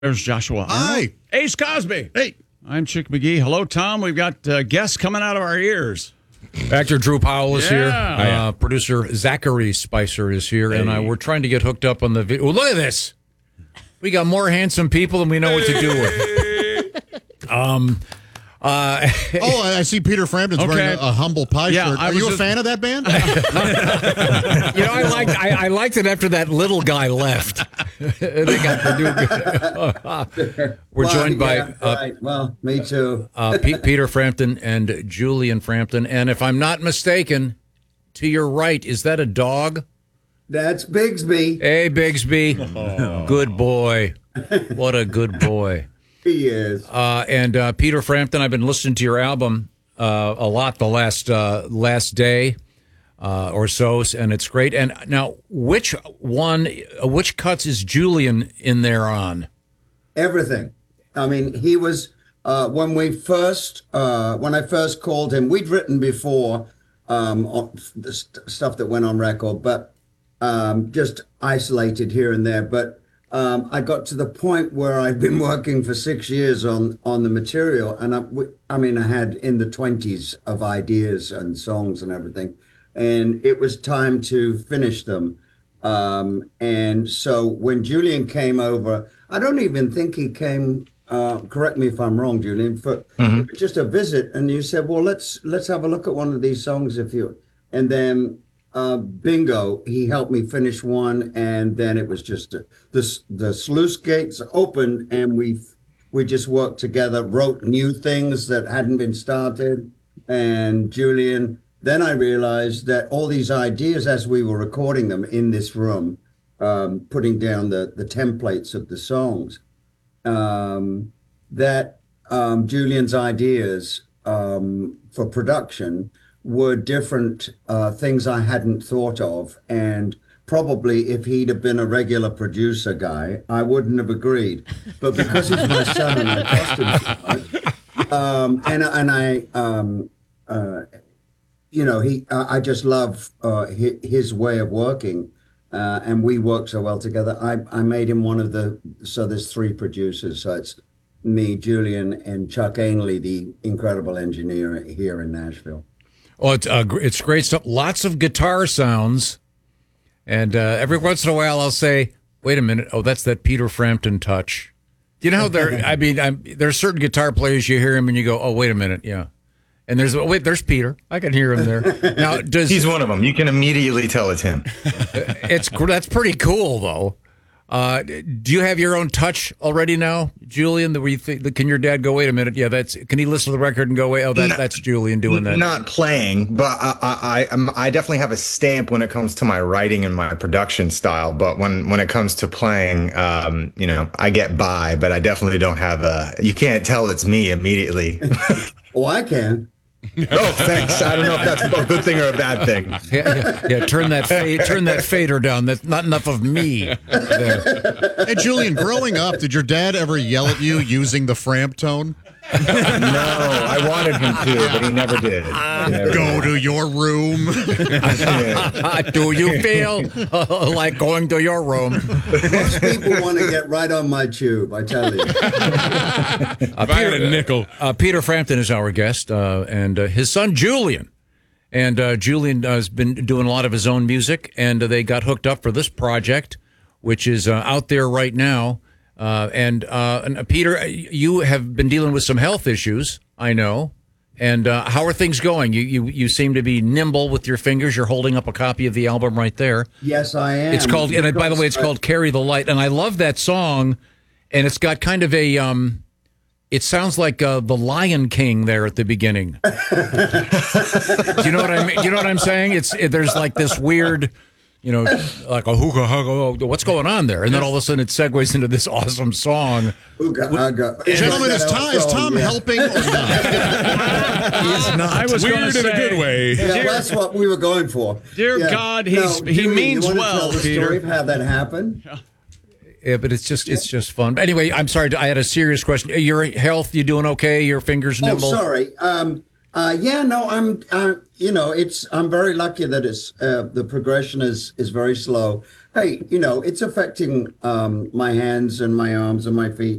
There's Joshua. Hi. Ace Cosby. Hey. I'm Chick McGee. Hello, Tom. We've got guests coming out of our ears. Actor Drew Powell is Yeah. here. Producer Zachary Spicer is here. Hey. And we're trying to get hooked up on the video. Look at this. We got more handsome people than we know what to do with. I see Peter Frampton's wearing a Humble Pie shirt. Are you a fan of that band? I liked it after that little guy left. They got the new. We're joined by. Well, me too. Peter Frampton and Julian Frampton. And if I'm not mistaken, to your right, is that a dog? That's Bigsby. Hey, Bigsby. Oh. Good boy. What a good boy. He is. And Peter Frampton, I've been listening to your album a lot the last day or so, and it's great. And now, which cuts is Julian in there on? Everything. I mean, he was when I first called him. We'd written before on the stuff that went on record, but just isolated here and there. But I got to the point where I'd been working for 6 years on the material, and I had in the 20s of ideas and songs and everything, and it was time to finish them. And so when Julian came over, I don't even think he came. Correct me if I'm wrong, Julian. For just a visit, and you said, "Well, let's have a look at one of these songs if you." And then bingo, he helped me finish one, and then it was just the sluice gates opened, and we just worked together, wrote new things that hadn't been started. And Julian, then I realized that all these ideas, as we were recording them in this room, putting down the templates of the songs, Julian's ideas for production were different things I hadn't thought of. And probably if he'd have been a regular producer guy, I wouldn't have agreed. But because he's my son and I trust him so much, I just love his way of working. And we work so well together. I made him so there's three producers. So it's me, Julian, and Chuck Ainley, the incredible engineer here in Nashville. Oh, it's great stuff. Lots of guitar sounds, and every once in a while I'll say, "Wait a minute! Oh, that's that Peter Frampton touch." You know, there's certain guitar players you hear him and you go, "Oh, wait a minute, yeah." And there's Peter. I can hear him there. Now, he's one of them. You can immediately tell it's him. That's pretty cool, though. Do you have your own touch already now, Julian? Can your dad go, wait a minute? Yeah, can he listen to the record and go, wait, that's Julian doing that? Not playing, but I definitely have a stamp when it comes to my writing and my production style. But when it comes to playing, I get by, but I definitely don't have you can't tell it's me immediately. Oh, I can. Oh, thanks. I don't know if that's a good thing or a bad thing. Yeah. Turn that fader down. That's not enough of me. There. Hey, Julian, growing up, did your dad ever yell at you using the Framp tone? No, I wanted him to, but he never did. Go to your room. Do you feel like going to your room? Most people want to get right on my tube, I tell you. Peter Frampton is our guest, and his son Julian. And Julian has been doing a lot of his own music, and they got hooked up for this project, which is out there right now. And Peter, you have been dealing with some health issues, I know. And how are things going? You seem to be nimble with your fingers. You're holding up a copy of the album right there. Yes, I am. It's called, and by the way, it's called "Carry the Light." And I love that song. And it's got kind of a, it sounds like the Lion King there at the beginning. Do you know what I mean? You know what I'm saying? There's like this weird, like a hookah hugga. What's going on there? And then all of a sudden it segues into this awesome song. Hookah hugga. Gentlemen, is Tom helping or not? He's not. I was weird in a good way. Yeah, that's what we were going for. Dear God, he Julian, means you want well, to tell the Peter. story of how that happened? Yeah, but it's just fun. Anyway, I'm sorry. I had a serious question. Your health, you doing okay? Your fingers nimble? Oh, sorry. Yeah, no, I'm very lucky that it's the progression is very slow. Hey, it's affecting my hands and my arms and my feet.